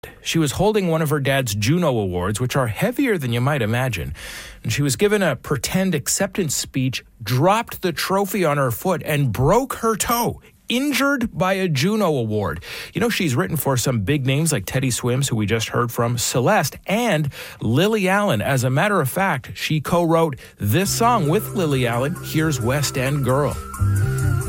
She was holding one of her dad's Juno Awards, which are heavier than you might imagine. And she was given a pretend acceptance speech, dropped the trophy on her foot, and broke her toe. Injured by a Juno Award. You know, she's written for some big names like Teddy Swims, who we just heard from, Celeste, and Lily Allen. As a matter of fact, she co-wrote this song with Lily Allen. Here's West End Girl.